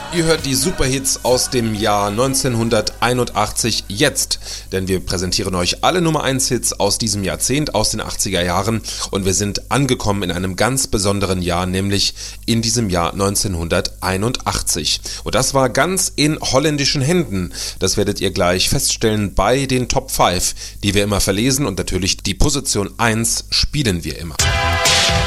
Ihr hört die Superhits aus dem Jahr 1981 jetzt, denn wir präsentieren euch alle Nummer 1 Hits aus diesem Jahrzehnt, aus den 80er Jahren, und wir sind angekommen in einem ganz besonderen Jahr, nämlich in diesem Jahr 1981. Und das war ganz in holländischen Händen. Das werdet ihr gleich feststellen bei den Top 5, die wir immer verlesen, und natürlich die Position 1 spielen wir immer.